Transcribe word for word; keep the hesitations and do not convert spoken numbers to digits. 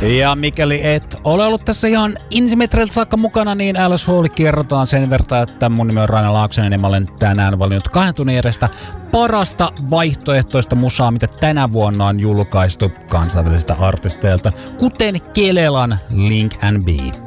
Ja mikäli et ole ollut tässä ihan ensimetreiltä saakka mukana, niin älä huoli, kerrotaan sen verran, että mun nimi on Raina Laaksonen ja mä olen tänään valinnut kahden tunnin edestä parasta vaihtoehtoista musaa, mitä tänä vuonna on julkaistu kansainvälisiltä artisteilta, kuten Kelelan Link and Be.